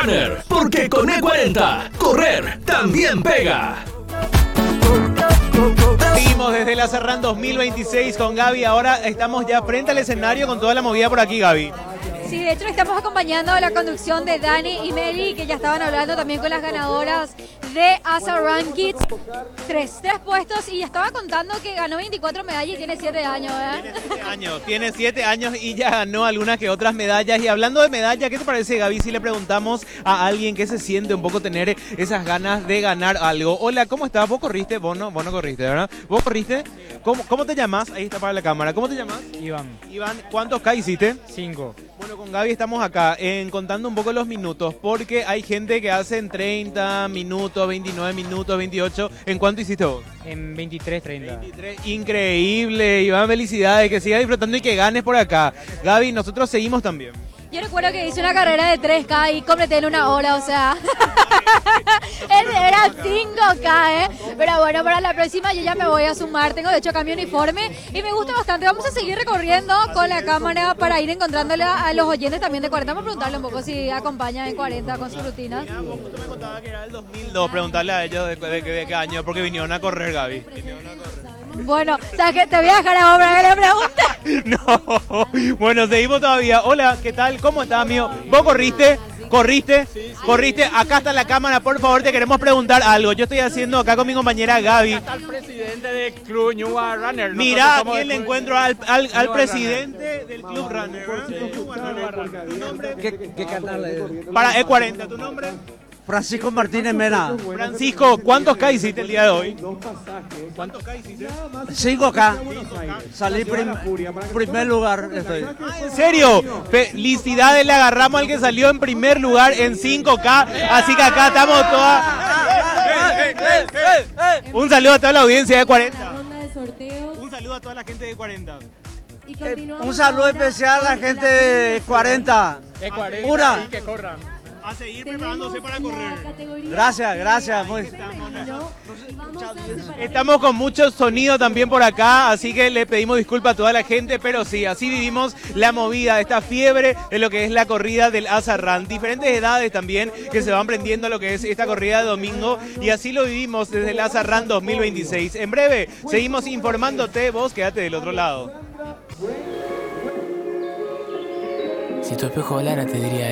Runner, porque con E40, correr también pega. Seguimos desde la Serran 2026 con Gaby. Ahora estamos ya frente al escenario con toda la movida por aquí, Gaby. Sí, de hecho estamos acompañando la conducción de Dani y Meli, que ya estaban hablando también con las ganadoras de Asa Run Kids. Tres puestos, y estaba contando que ganó 24 medallas y tiene 7 años, ¿eh? Tiene 7 años y ya ganó algunas que otras medallas. Y hablando de medallas, ¿qué te parece, Gaby, si le preguntamos a alguien que se siente un poco tener esas ganas de ganar algo? Hola, ¿cómo estás? ¿Vos corriste? Vos no corriste, ¿verdad? ¿Vos corriste? ¿Cómo te llamas? Ahí está para la cámara. ¿Cómo te llamas? Iván. Iván, ¿cuántos K hiciste? 5. Bueno, con Gaby estamos acá contando un poco los minutos, porque hay gente que hace en 30 minutos, 29 minutos, 28. ¿En cuánto hiciste vos? En 23:30. 23. Increíble, Iván, felicidades, que sigas disfrutando y que ganes por acá. Gaby, nosotros seguimos también. Yo recuerdo que hice una carrera de 3K y completé en 1 hora, o sea, era 5K, ¿eh? Pero bueno, para la próxima yo ya me voy a sumar, tengo de hecho cambio uniforme y me gusta bastante. Vamos a seguir recorriendo con la cámara para ir encontrándole a los oyentes también de 40. Vamos a preguntarle un poco si acompañan en 40 con sus rutinas. Vos me contabas que era el 2002, preguntarle a ellos de qué año, porque vinieron a correr, Gaby. Bueno, ¿sabes qué? Te voy a dejar a vos para que le preguntes. No, bueno, seguimos todavía. Hola, ¿qué tal? ¿Cómo estás, amigo? ¿Vos corriste? ¿Corriste? Sí. ¿Corriste? Acá está la cámara, por favor, te queremos preguntar algo. Yo estoy haciendo acá con mi compañera Gaby. Acá está el presidente del club New Runner. Mirá, a quién le encuentro al presidente del club Runner. ¿Qué canal? Para E40, ¿tu nombre? Francisco Martínez Mena. Francisco, ¿cuántos K hiciste el día de hoy? ¿Cuántos K hiciste? 5K. Salí primer lugar. Estoy. ¿En serio? Felicidades, le agarramos al que salió en primer lugar en 5K. Así que acá estamos todas. Un saludo a toda la audiencia de 40. Un saludo a toda la gente de 40. Un saludo especial a la gente de 40. Una. Que corran. A seguir preparándose para correr. Gracias. Estamos con mucho sonido también por acá, así que le pedimos disculpas a toda la gente, pero sí, así vivimos la movida, esta fiebre de lo que es la corrida del Asa Run. Diferentes edades también que se van prendiendo a lo que es esta corrida de domingo, y así lo vivimos desde el Asa Run 2026. En breve, seguimos informándote, vos quédate del otro lado. Si tu espejo hablara te diría